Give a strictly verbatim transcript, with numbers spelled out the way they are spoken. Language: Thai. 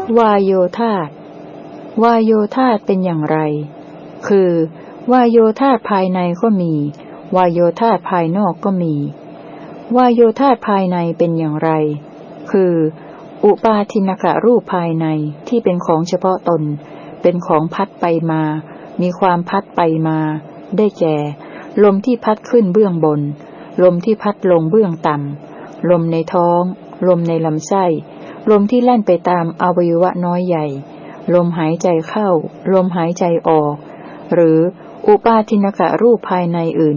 วายโยธาตุวายโยธาตุเป็นอย่างไรคือวายโยธาตุภายในก็มีวายโยธาตุภายนอกก็มีวายโยธาตุภายในเป็นอย่างไรคืออุปาทินกะรูปภายในที่เป็นของเฉพาะตนเป็นของพัดไปมามีความพัดไปมาได้แก่ลมที่พัดขึ้นเบื้องบนลมที่พัดลงเบื้องต่ำลมในท้องลมในลำไส้ลมที่แล่นไปตามอวัยวะน้อยใหญ่ลมหายใจเข้าลมหายใจออกหรืออุปาทินกะรูปภายในอื่น